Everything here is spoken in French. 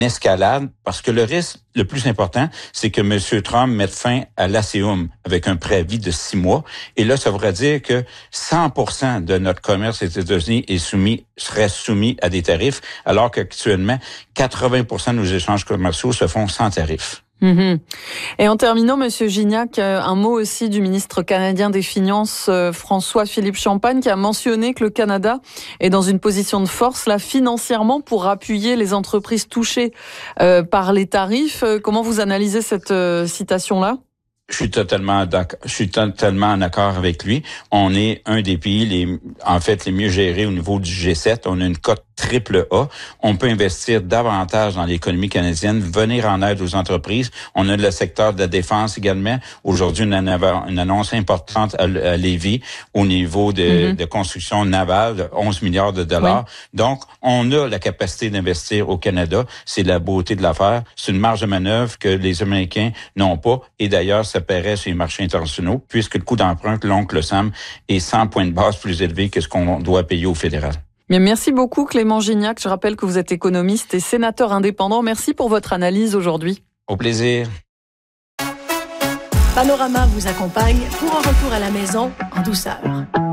escalade, parce que le risque le plus important, c'est que M. Trump mette fin à l'ASEUM avec un préavis de 6 mois. Et là, ça voudrait dire que 100% de notre commerce aux États-Unis serait soumis à des tarifs, alors qu'actuellement, 80% de nos échanges commerciaux se font sans tarifs. Mmh. Et en terminant, Monsieur Gignac, un mot aussi du ministre canadien des Finances, François-Philippe Champagne, qui a mentionné que le Canada est dans une position de force là financièrement pour appuyer les entreprises touchées par les tarifs. Comment vous analysez cette citation-là? Je suis totalement en accord avec lui. On est un des pays les mieux gérés au niveau du G7. On a une cote AAA. On peut investir davantage dans l'économie canadienne, venir en aide aux entreprises. On a le secteur de la défense également. Aujourd'hui, on a une annonce importante à Lévis au niveau de construction navale, de 11 milliards de dollars. Oui. Donc, on a la capacité d'investir au Canada. C'est la beauté de l'affaire. C'est une marge de manœuvre que les Américains n'ont pas. Et d'ailleurs, ça paierait sur les marchés internationaux, puisque le coût d'emprunt, l'oncle Sam, est 100 points de base plus élevé que ce qu'on doit payer au fédéral. Bien, merci beaucoup Clément Gignac. Je rappelle que vous êtes économiste et sénateur indépendant. Merci pour votre analyse aujourd'hui. Au plaisir. Panorama vous accompagne pour un retour à la maison en douceur.